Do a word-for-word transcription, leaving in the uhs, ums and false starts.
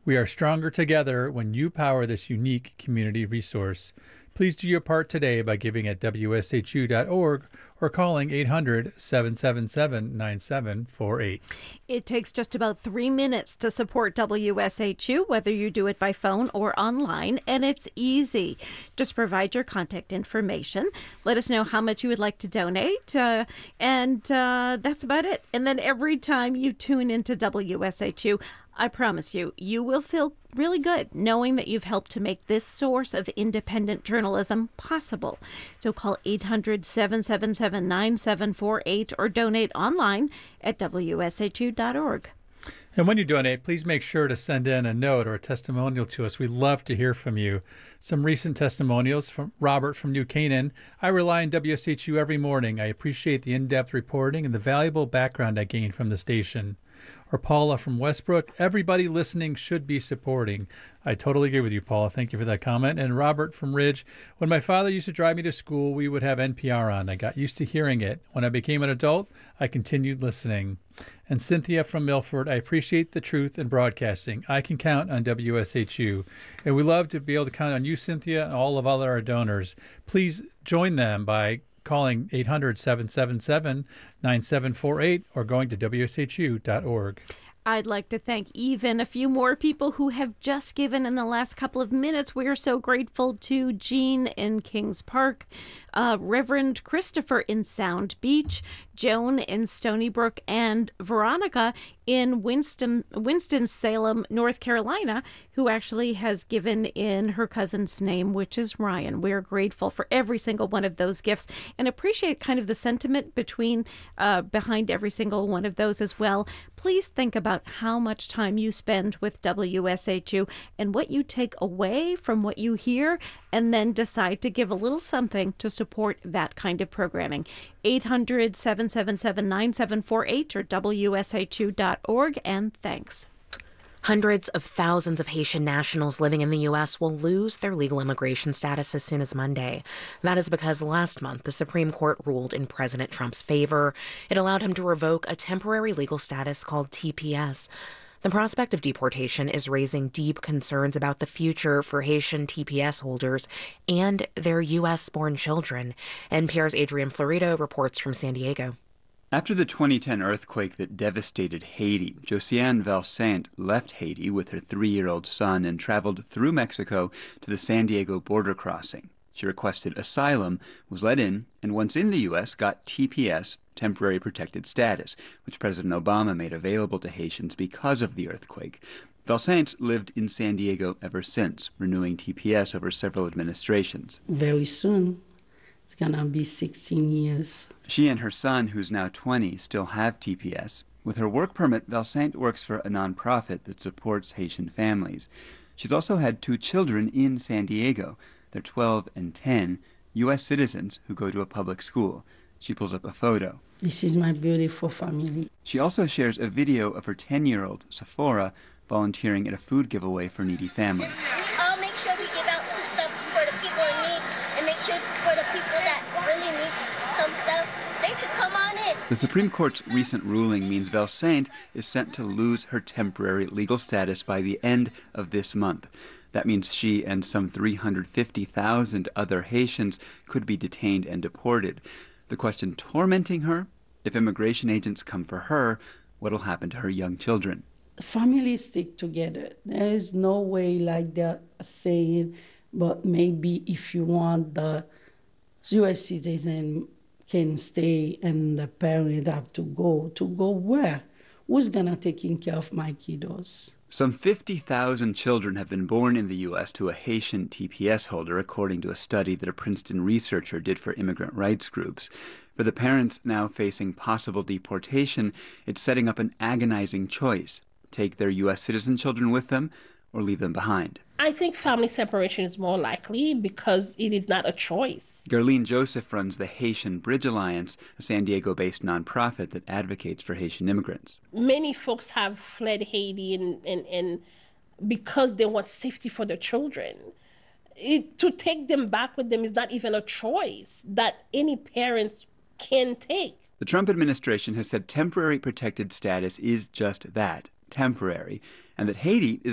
We are stronger together when you power this unique community resource. Please do your part today by giving at W S H U dot org or calling eight hundred, seven seven seven, nine seven four eight. It takes just about three minutes to support W S H U, whether you do it by phone or online, and it's easy. Just provide your contact information. Let us know how much you would like to donate, uh, and uh, that's about it. And then every time you tune into W S H U, I promise you, you will feel really good knowing that you've helped to make this source of independent journalism possible. So call eight hundred, seven seven seven, nine seven four eight or donate online at W S H U dot org. And when you donate, please make sure to send in a note or a testimonial to us. We'd love to hear from you. Some recent testimonials from Robert from New Canaan. I rely on W S H U every morning. I appreciate the in-depth reporting and the valuable background I gain from the station. Or Paula from Westbrook, everybody listening should be supporting. I totally agree with you, Paula. Thank you for that comment. And Robert from Ridge, when my father used to drive me to school, we would have N P R on. I got used to hearing it. When I became an adult, I continued listening. And Cynthia from Milford, I appreciate the truth in broadcasting. I can count on W S H U. And we love to be able to count on you, Cynthia, and all of other our donors. Please join them by calling eight hundred, seven seven seven, nine seven four eight or going to W S H U dot org. I'd like to thank even a few more people who have just given in the last couple of minutes. We are so grateful to Jean in Kings Park, uh, Reverend Christopher in Sound Beach, Joan in Stony Brook, and Veronica in Winston, Winston-Salem, North Carolina, who actually has given in her cousin's name, which is Ryan. We're grateful for every single one of those gifts and appreciate kind of the sentiment between uh, behind every single one of those as well. Please think about how much time you spend with W S H U and what you take away from what you hear, and then decide to give a little something to support that kind of programming. eight hundred, seven seven seven, nine seven four eight or W S H U dot org, and thanks. Hundreds of thousands of Haitian nationals living in the U S will lose their legal immigration status as soon as Monday. That is because last month, the Supreme Court ruled in President Trump's favor. It allowed him to revoke a temporary legal status called T P S. The prospect of deportation is raising deep concerns about the future for Haitian T P S holders and their U S-born children. N P R's Adrian Florido reports from San Diego. After the twenty ten earthquake that devastated Haiti, Josiane Valsaint left Haiti with her three-year-old son and traveled through Mexico to the San Diego border crossing. She requested asylum, was let in, and once in the U S got T P S, temporary protected status, which President Obama made available to Haitians because of the earthquake. Valsaint lived in San Diego ever since, renewing T P S over several administrations. Very soon, it's gonna be sixteen years. She and her son, who's now twenty, still have T P S. With her work permit, Valsaint works for a nonprofit that supports Haitian families. She's also had two children in San Diego. They're twelve and ten, U S citizens who go to a public school. She pulls up a photo. This is my beautiful family. She also shares a video of her ten-year-old, Sephora, volunteering at a food giveaway for needy families. We all make sure we give out some stuff for the people in need, and make sure for the people that really need some stuff, they could come on in. The Supreme Court's recent ruling means Valsaint is set to lose her temporary legal status by the end of this month. That means she and some three hundred fifty thousand other Haitians could be detained and deported. The question tormenting her, if immigration agents come for her, what'll happen to her young children? Families stick together. There is no way like that saying, but maybe if you want the U S citizen can stay and the parent have to go, to go where? Who's gonna take care of my kiddos? Some fifty thousand children have been born in the U S to a Haitian T P S holder, according to a study that a Princeton researcher did for immigrant rights groups. For the parents now facing possible deportation, it's setting up an agonizing choice: take their U S citizen children with them or leave them behind. I think family separation is more likely because it is not a choice. Gerlene Joseph runs the Haitian Bridge Alliance, a San Diego-based nonprofit that advocates for Haitian immigrants. Many folks have fled Haiti and, and, and because they want safety for their children. It, to take them back with them is not even a choice that any parents can take. The Trump administration has said temporary protected status is just that, temporary, and that Haiti is